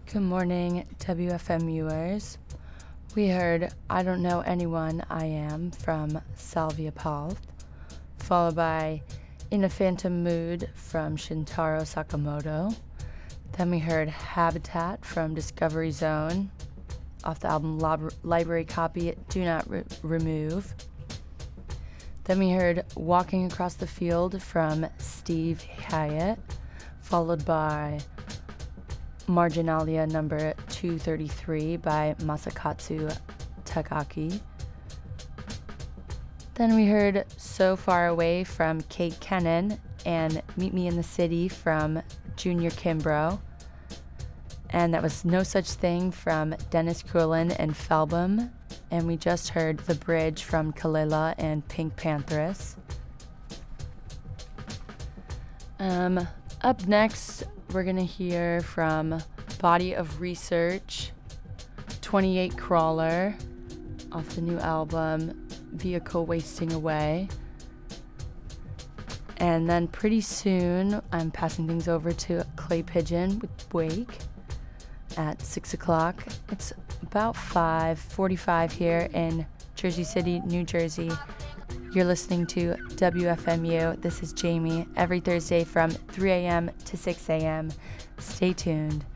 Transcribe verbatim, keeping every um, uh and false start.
Good morning, W F M viewers. We heard I Don't Know Anyone I Am from Salvia Palth, followed by In a Phantom Mood from Shintaro Sakamoto. Then we heard Habitat from Discovery Zone off the album Lab- Library Copy Do Not Re- Remove. Then we heard Walking Across the Field from Steve Hyatt, followed by Marginalia number two thirty-three by Masakatsu Takaki. Then we heard So Far Away from Kate Kennan and Meet Me in the City from Junior Kimbrough. And that was No Such Thing from Dennis Crulin and Felbum. And we just heard The Bridge from Kalila and Pink Pantheress. Um, up next, we're going to hear from Body of Research, twenty-eight Crawler, off the new album Vehicle Wasting Away. And then pretty soon, I'm passing things over to Clay Pigeon with Wake at six o'clock. It's about five forty-five here in Jersey City, New Jersey. You're listening to W F M U. This is Jamie, every Thursday from three a.m. to six a.m. Stay tuned.